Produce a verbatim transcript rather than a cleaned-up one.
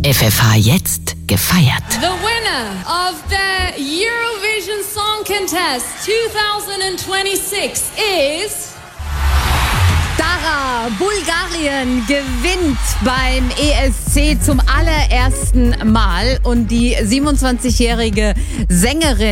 F F H jetzt gefeiert. The winner of the Eurovision Song Contest twenty twenty-six is... Dara, Bulgarien gewinnt beim E S C zum allerersten Mal und die siebenundzwanzigjährige Sängerin